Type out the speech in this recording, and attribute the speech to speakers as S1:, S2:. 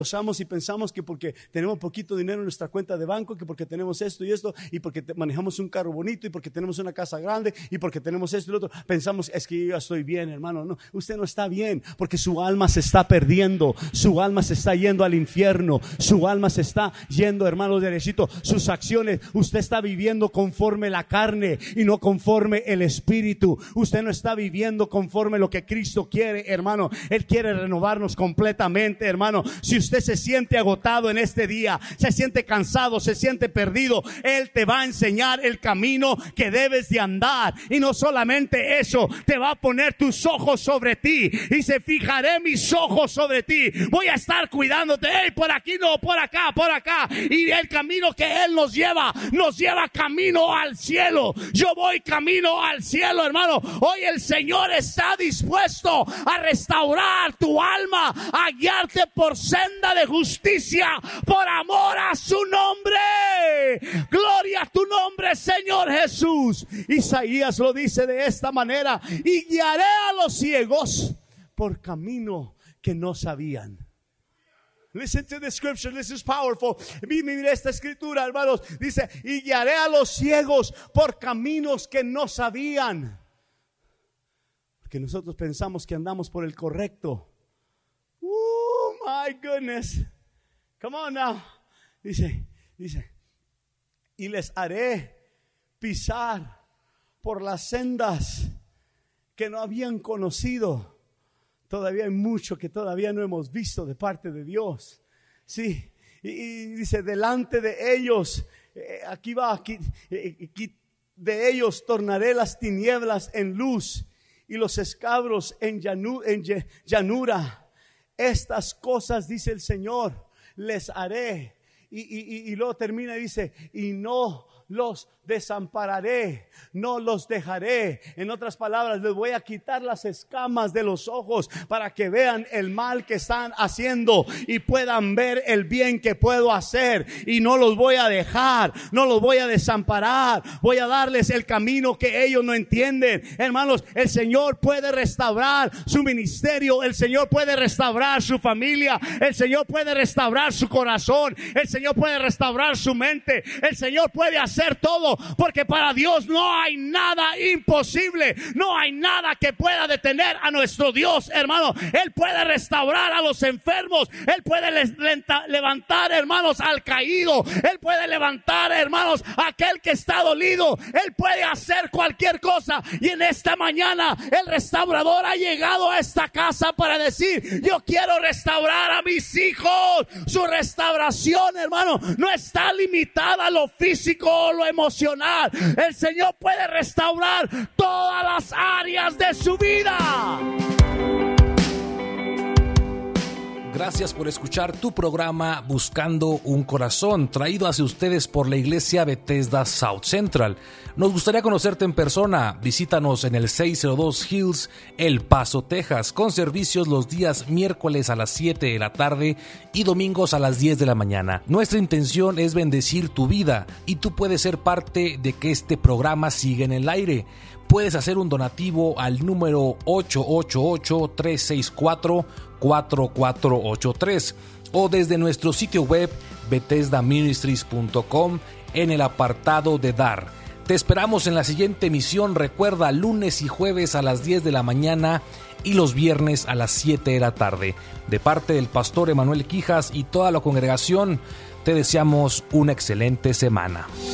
S1: Usamos y pensamos que porque tenemos poquito dinero en nuestra cuenta de banco, que porque tenemos esto y esto, y porque manejamos un carro bonito, y porque tenemos una casa grande, y porque tenemos esto y lo otro, pensamos, es que yo estoy bien, hermano. No, usted no está bien, porque su alma se está perdiendo, su alma se está yendo al infierno, su alma se está yendo, hermano, derechito. Sus acciones, usted está viviendo conforme la carne y no conforme el espíritu. Usted no está viviendo conforme lo que Cristo quiere, hermano. Él quiere renovarnos completamente, hermano. Si usted se siente agotado en este día, se siente cansado, se siente perdido, Él te va a enseñar el camino que debes de andar. Y no solamente eso, te va a poner tus ojos sobre ti. Y se fijaré mis ojos sobre ti. Voy a estar cuidándote. Hey, por aquí no, por acá, por acá. Y el camino que Él nos lleva camino al cielo. Yo voy camino al cielo, hermano. Hoy el Señor está dispuesto a restaurar tu alma, a guiarte por senda de justicia, por amor a su nombre. Gloria a tu nombre, Señor Jesús. Isaías lo dice de esta manera: y guiaré a los ciegos por camino que no sabían. Listen to the scripture, this is powerful. Mira esta escritura, hermanos. Dice: y guiaré a los ciegos por caminos que no sabían. Porque nosotros pensamos que andamos por el correcto. My goodness. Come on now. Dice, y les haré pisar por las sendas que no habían conocido. Todavía hay mucho que todavía no hemos visto de parte de Dios. Sí, y dice: delante de ellos, de ellos tornaré las tinieblas en luz y los escabros en llanura. Estas cosas, dice el Señor, les haré. Y luego termina y dice: y no los desampararé, no los dejaré. En otras palabras, les voy a quitar las escamas de los ojos para que vean el mal que están haciendo y puedan ver el bien que puedo hacer. Y no los voy a dejar, no los voy a desamparar. Voy a darles el camino que ellos no entienden. Hermanos, el Señor puede restaurar su ministerio, el Señor puede restaurar su familia, el Señor puede restaurar su corazón, el Señor puede restaurar su mente, el Señor puede hacer todo, porque para Dios no hay nada imposible, no hay nada que pueda detener a nuestro Dios, hermano. Él puede restaurar a los enfermos, Él puede levantar, hermanos, al caído, Él puede levantar, hermanos, a aquel que está dolido. Él puede hacer cualquier cosa. Y en esta mañana el restaurador ha llegado a esta casa para decir: yo quiero restaurar a mis hijos. Su restauración, hermano, no está limitada a lo físico, lo emocional. El Señor puede restaurar todas las áreas de su vida.
S2: Gracias por escuchar tu programa Buscando un Corazón, traído hacia ustedes por la Iglesia Bethesda South Central. Nos gustaría conocerte en persona. Visítanos en el 602 Hills, El Paso, Texas, con servicios los días miércoles a las 7 de la tarde y domingos a las 10 de la mañana. Nuestra intención es bendecir tu vida y tú puedes ser parte de que este programa siga en el aire. Puedes hacer un donativo al número 888-364-4483 o desde nuestro sitio web BethesdaMinistries.com en el apartado de dar. Te esperamos en la siguiente emisión. Recuerda, lunes y jueves a las 10 de la mañana y los viernes a las 7 de la tarde. De parte del pastor Emanuel Quijas y toda la congregación, te deseamos una excelente semana.